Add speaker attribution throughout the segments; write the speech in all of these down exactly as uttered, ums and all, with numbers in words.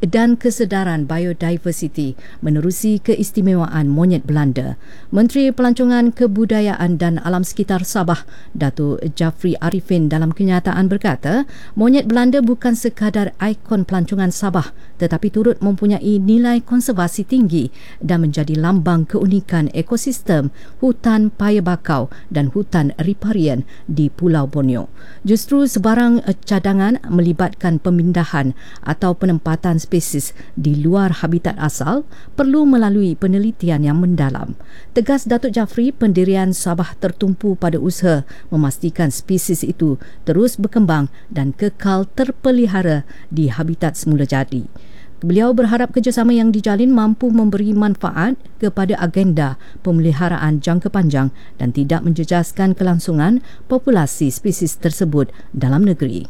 Speaker 1: dan kesedaran biodiversiti menerusi keistimewaan monyet Belanda. Menteri Pelancongan Kebudayaan dan Alam Sekitar Sabah, Datuk Jafri Arifin dalam kenyataan berkata, monyet Belanda bukan sekadar ikon pelancongan Sabah tetapi turut mempunyai nilai konservasi tinggi dan menjadi lambang keunikan ekosistem hutan paya bakau dan hutan riparian di Pulau Borneo. Justru sebarang cadangan melibatkan pemindahan atau penempatan spesies di luar habitat asal perlu melalui penelitian yang mendalam. Tegas Datuk Jafri, pendirian Sabah tertumpu pada usaha memastikan spesies itu terus berkembang dan kekal terpelihara di habitat semula jadi. Beliau berharap kerjasama yang dijalin mampu memberi manfaat kepada agenda pemeliharaan jangka panjang dan tidak menjejaskan kelangsungan populasi spesies tersebut dalam negeri.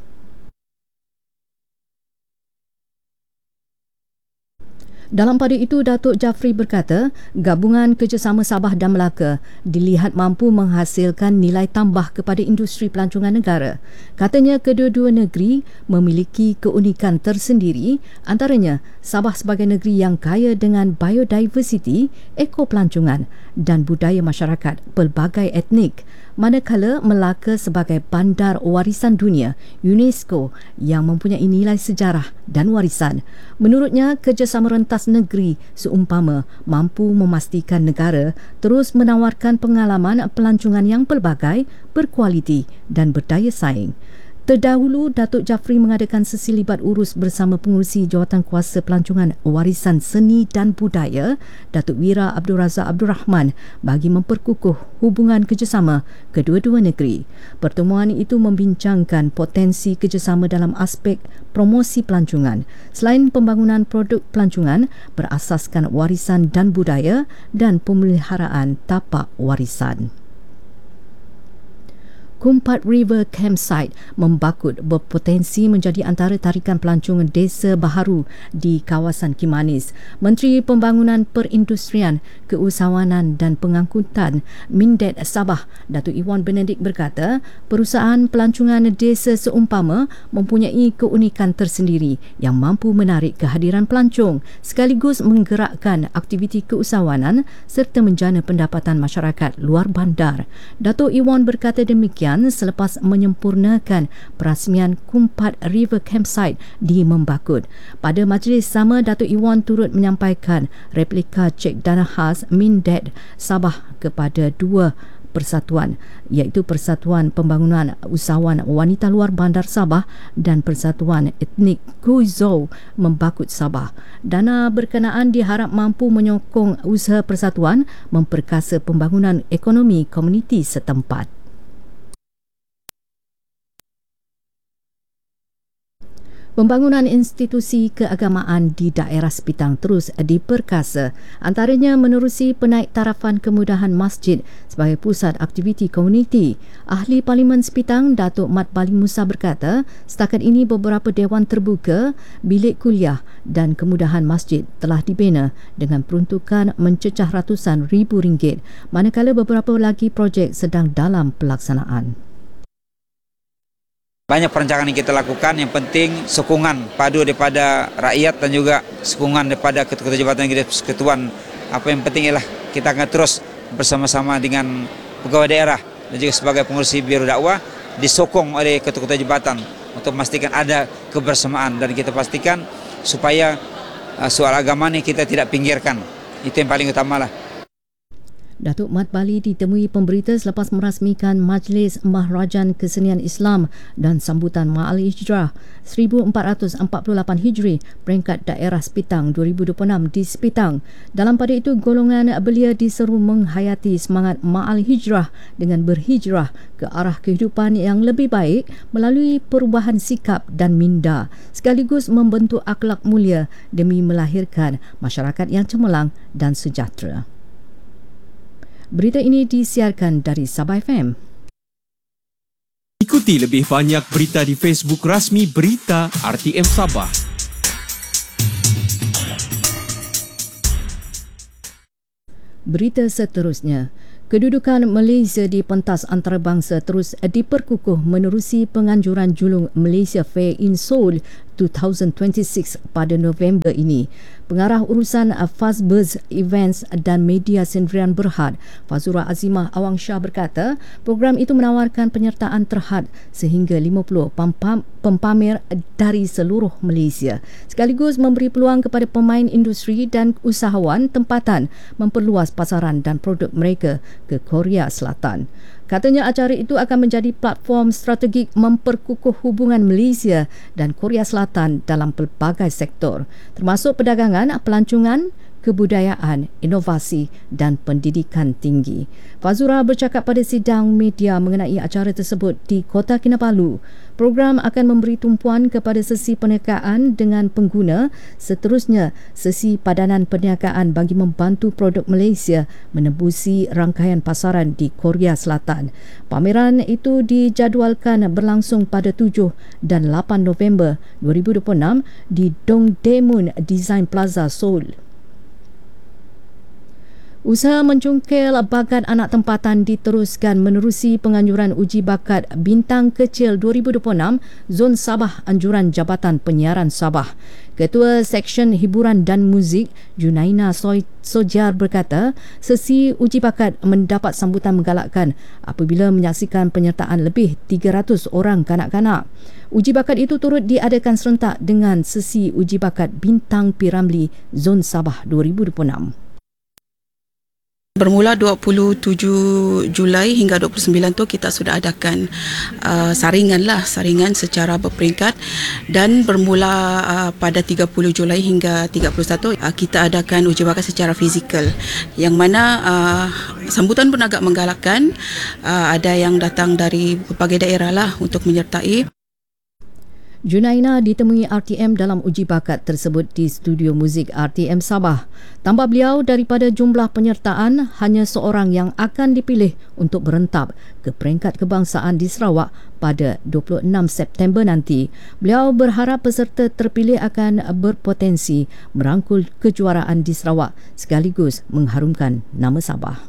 Speaker 1: Dalam pada itu, Datuk Jafri berkata, gabungan kerjasama Sabah dan Melaka dilihat mampu menghasilkan nilai tambah kepada industri pelancongan negara. Katanya, kedua-dua negeri memiliki keunikan tersendiri, antaranya Sabah sebagai negeri yang kaya dengan biodiversiti, ekopelancongan dan budaya masyarakat pelbagai etnik, manakala Melaka sebagai bandar warisan dunia UNESCO yang mempunyai nilai sejarah dan warisan. Menurutnya, kerjasama rentas negeri seumpama mampu memastikan negara terus menawarkan pengalaman pelancongan yang pelbagai, berkualiti dan berdaya saing. Terdahulu, Datuk Jafri mengadakan sesi libat urus bersama pengurusi Jawatankuasa Pelancongan Warisan Seni dan Budaya, Datuk Wira Abdul Razak Abdul Rahman, bagi memperkukuh hubungan kerjasama kedua-dua negeri. Pertemuan itu membincangkan potensi kerjasama dalam aspek promosi pelancongan, selain pembangunan produk pelancongan berasaskan warisan dan budaya dan pemeliharaan tapak warisan. Kumpat River Campsite membakut berpotensi menjadi antara tarikan pelancongan desa baharu di kawasan Kimanis. Menteri Pembangunan Perindustrian, Keusahawanan dan Pengangkutan Mindet Sabah, Datuk Iwan Benedik berkata, perusahaan pelancongan desa seumpama mempunyai keunikan tersendiri yang mampu menarik kehadiran pelancong sekaligus menggerakkan aktiviti keusahawanan serta menjana pendapatan masyarakat luar bandar. Datuk Iwan berkata demikian selepas menyempurnakan perasmian Kumpat River Campsite di Membakut. Pada majlis sama, Datuk Iwan turut menyampaikan replika cek dana khas Mindet Sabah kepada dua persatuan, iaitu Persatuan Pembangunan Usahawan Wanita Luar Bandar Sabah dan Persatuan Etnik Kuizou Membakut Sabah. Dana berkenaan diharap mampu menyokong usaha persatuan memperkasa pembangunan ekonomi komuniti setempat. Pembangunan institusi keagamaan di daerah Sepitang terus diperkasa, antaranya menerusi penaik tarafan kemudahan masjid sebagai pusat aktiviti komuniti. Ahli Parlimen Sepitang, Datuk Mat Bali Musa berkata, setakat ini beberapa dewan terbuka, bilik kuliah dan kemudahan masjid telah dibina dengan peruntukan mencecah ratusan ribu ringgit, manakala beberapa lagi projek sedang dalam pelaksanaan.
Speaker 2: Banyak perancangan yang kita lakukan, yang penting sokongan padu daripada rakyat dan juga sokongan daripada ketua-ketua jabatan ketuan. Apa yang penting ialah kita akan terus bersama-sama dengan pegawai daerah dan juga sebagai pengurusi Biro Dakwah disokong oleh ketua-ketua jabatan untuk memastikan ada kebersamaan dan kita pastikan supaya uh, soal agama ni kita tidak pinggirkan. Itu yang paling utamalah.
Speaker 1: Datuk Mat Bali ditemui pemberita selepas merasmikan Majlis Mahrajan Kesenian Islam dan Sambutan Ma'al Hijrah seribu empat ratus empat puluh lapan Hijri peringkat daerah Sepitang dua ribu dua puluh enam di Sepitang. Dalam pada itu, golongan belia diseru menghayati semangat Ma'al Hijrah dengan berhijrah ke arah kehidupan yang lebih baik melalui perubahan sikap dan minda, sekaligus membentuk akhlak mulia demi melahirkan masyarakat yang cemerlang dan sejahtera. Berita ini disiarkan dari Sabah F M.
Speaker 3: Ikuti lebih banyak berita di Facebook rasmi Berita R T M Sabah.
Speaker 1: Berita seterusnya. Kedudukan Malaysia di pentas antarabangsa terus diperkukuh menerusi penganjuran julung Malaysia Fair in Seoul dua ribu dua puluh enam pada November ini. Pengarah urusan Fazbuzz Events dan Media Sendirian Berhad, Fazura Azimah Awang Shah berkata, program itu menawarkan penyertaan terhad sehingga lima puluh pempamer dari seluruh Malaysia, sekaligus memberi peluang kepada pemain industri dan usahawan tempatan memperluas pasaran dan produk mereka ke Korea Selatan. Katanya acara itu akan menjadi platform strategik memperkukuh hubungan Malaysia dan Korea Selatan dalam pelbagai sektor, termasuk perdagangan, pelancongan, kebudayaan, inovasi dan pendidikan tinggi. Fazura bercakap pada sidang media mengenai acara tersebut di Kota Kinabalu. Program akan memberi tumpuan kepada sesi perniagaan dengan pengguna, seterusnya sesi padanan perniagaan bagi membantu produk Malaysia menembusi rangkaian pasaran di Korea Selatan. Pameran itu dijadualkan berlangsung pada tujuh dan lapan November dua ribu dua puluh enam di Dongdaemun Design Plaza, Seoul. Usaha mencungkil bakat anak tempatan diteruskan menerusi penganjuran uji bakat Bintang Kecil dua ribu dua puluh enam Zon Sabah Anjuran Jabatan Penyiaran Sabah. Ketua Seksyen Hiburan dan Muzik Junaina Sojar berkata, sesi uji bakat mendapat sambutan menggalakkan apabila menyaksikan penyertaan lebih tiga ratus orang kanak-kanak. Uji bakat itu turut diadakan serentak dengan sesi uji bakat Bintang P. Ramlee Zon Sabah dua ribu dua puluh enam.
Speaker 4: Bermula dua puluh tujuh Julai hingga dua puluh sembilan tu kita sudah adakan uh, saringan lah, saringan secara berperingkat, dan bermula uh, pada tiga puluh Julai hingga tiga puluh satu uh, kita adakan uji bakat secara fizikal, yang mana uh, sambutan pun agak menggalakkan. Uh, ada yang datang dari berbagai daerah lah untuk menyertai.
Speaker 1: Junaina ditemui R T M dalam uji bakat tersebut di studio muzik R T M Sabah. Tambah beliau, daripada jumlah penyertaan, hanya seorang yang akan dipilih untuk berentap ke peringkat kebangsaan di Sarawak pada dua puluh enam September nanti. Beliau berharap peserta terpilih akan berpotensi merangkul kejuaraan di Sarawak sekaligus mengharumkan nama Sabah.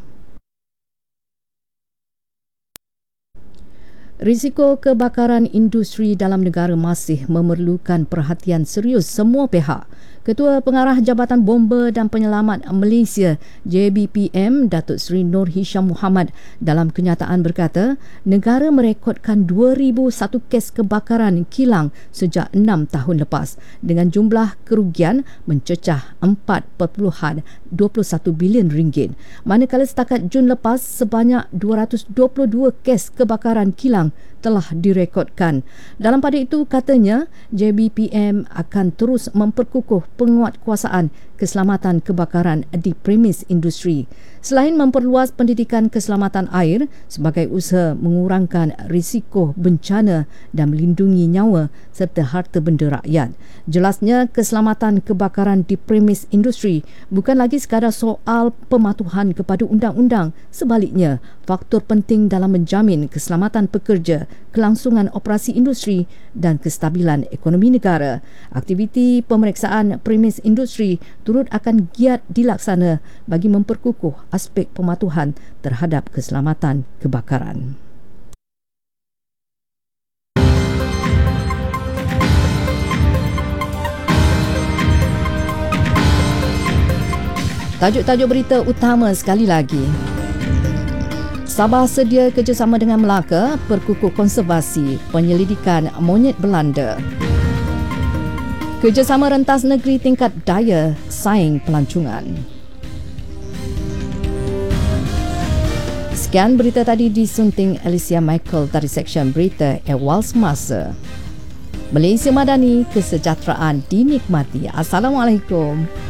Speaker 1: Risiko kebakaran industri dalam negara masih memerlukan perhatian serius semua pihak. Ketua Pengarah Jabatan Bomba dan Penyelamat Malaysia J B P M Datuk Seri Nur Hisham Muhammad dalam kenyataan berkata, negara merekodkan dua ribu satu kes kebakaran kilang sejak enam tahun lepas dengan jumlah kerugian mencecah empat perpuluhan dua puluh satu bilion ringgit. Manakala setakat Jun lepas sebanyak dua ratus dua puluh dua kes kebakaran kilang telah direkodkan. Dalam pada itu, katanya J B P M akan terus memperkukuh penguatkuasaan keselamatan kebakaran di premis industri. Selain memperluas pendidikan keselamatan air sebagai usaha mengurangkan risiko bencana dan melindungi nyawa serta harta benda rakyat. Jelasnya, keselamatan kebakaran di premis industri bukan lagi sekadar soal pematuhan kepada undang-undang. Sebaliknya, faktor penting dalam menjamin keselamatan pekerja, kelangsungan operasi industri dan kestabilan ekonomi negara. Aktiviti pemeriksaan premis industri turut akan giat dilaksana bagi memperkukuh aspek pematuhan terhadap keselamatan kebakaran. Tajuk-tajuk berita utama sekali lagi. Sabah sedia kerjasama dengan Melaka perkukuh konservasi penyelidikan monyet Belanda. Kerjasama rentas negeri tingkat daya saing pelancongan. Sekian berita tadi disunting Alicia Michael dari Seksyen Berita Ehwal Semasa. Malaysia Madani, kesejahteraan dinikmati. Assalamualaikum.